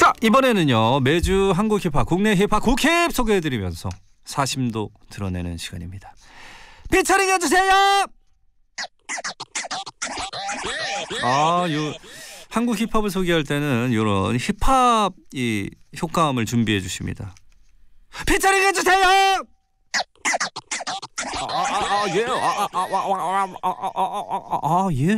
자, 이번에는요 매주 한국 힙합, 국내 힙합 국힙 소개해드리면서 사심도 드러내는 시간입니다. 피처링 해주세요. 한국 힙합을 소개할 때는 이런 힙합 이 효과음을 준비해 주십니다. 피처링 해주세요. 예.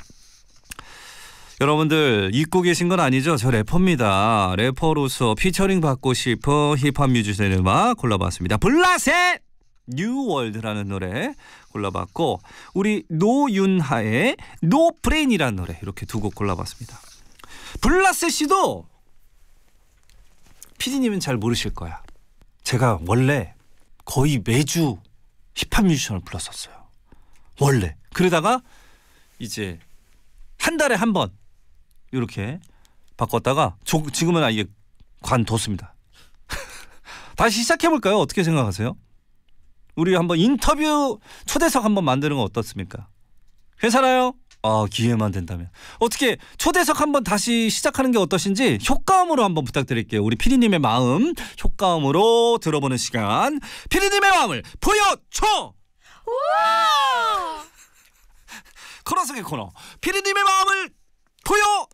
여러분들 잊고 계신 건 아니죠? 저 래퍼입니다. 래퍼로서 피처링 받고 싶어 힙합 뮤지션 음악 골라봤습니다. 블라셋 뉴월드라는 노래 골라봤고, 우리 노윤하의 노브레인이라는 노래, 이렇게 두 곡 골라봤습니다. 블라셋 씨도 PD님은 잘 모르실 거야. 제가 원래 거의 매주 힙합 뮤지션을 불렀었어요. 원래. 그러다가 이제 한 달에 한 번 이렇게 바꿨다가 지금은 아예 관뒀습니다. 다시 시작해볼까요? 어떻게 생각하세요? 우리 한번 인터뷰 초대석 한번 만드는 건 어떻습니까? 괜찮아요? 기회만 된다면. 어떻게 초대석 한번 다시 시작하는 게 어떠신지 효과음으로 한번 부탁드릴게요. 우리 피디님의 마음 효과음으로 들어보는 시간. 피디님의 마음을 보여줘! 우와! 코너 속의 코너. 피디님의 마음을 보여줘!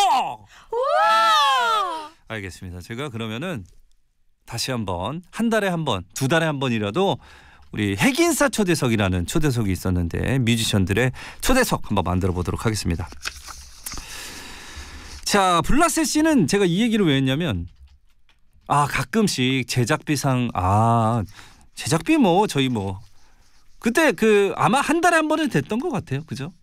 우와! 알겠습니다. 제가 그러면은 다시 한번 한 달에 한 번, 두 달에 한 번이라도 우리 핵인싸 초대석이라는 초대석이 있었는데 뮤지션들의 초대석 한번 만들어 보도록 하겠습니다. 자, 블라셋 씨는 제가 이 얘기를 왜 했냐면 가끔씩 제작비상 제작비 뭐 저희 뭐 그때 아마 한 달에 한 번은 됐던 것 같아요. 그죠?